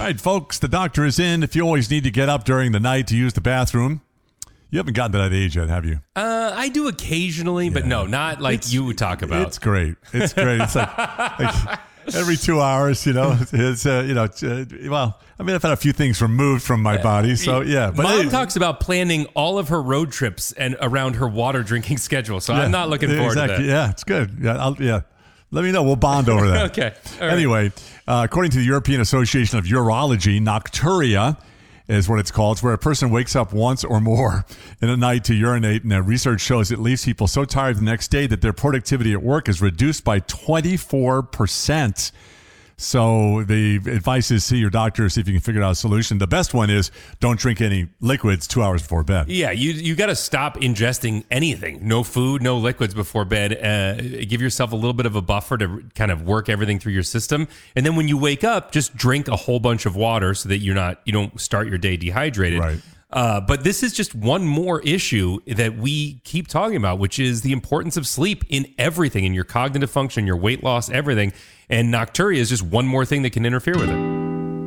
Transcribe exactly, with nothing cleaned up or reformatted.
right, folks, the doctor is in. If you always need to get up during the night to use the bathroom, you haven't gotten to that age yet, have you? Uh, I do occasionally, yeah. but no, not like it's, you would talk about. It's great. It's great. It's like, like every two hours, you know, it's, uh, you know, uh, well, I mean, I've had a few things removed from my body, so yeah. But Mom hey, talks about planning all of her road trips and around her water drinking schedule, so yeah, I'm not looking forward exactly. to that. Yeah, it's good. Yeah, I'll, yeah. Let me know. We'll bond over that. Okay. All right. Anyway, uh, according to the European Association of Urology, nocturia is what it's called. It's where a person wakes up once or more in a night to urinate, and uh, research shows it leaves people so tired the next day that their productivity at work is reduced by twenty-four percent. So the advice is see your doctor, see if you can figure out a solution. The best one is don't drink any liquids two hours before bed. Yeah, you you got to stop ingesting anything. No food, no liquids before bed. Uh, give yourself a little bit of a buffer to kind of work everything through your system. And then when you wake up, just drink a whole bunch of water so that you're not you don't start your day dehydrated. Right. Uh, but this is just one more issue that we keep talking about, which is the importance of sleep in everything, in your cognitive function, your weight loss, everything. And nocturia is just one more thing that can interfere with it.